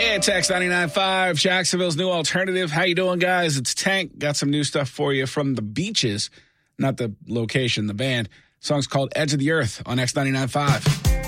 It's X99.5, Jacksonville's new alternative. How you doing, guys? It's Tank. Got some new stuff for you from the Beaches. Not the location, the band. Song's called Edge of the Earth on X99.5.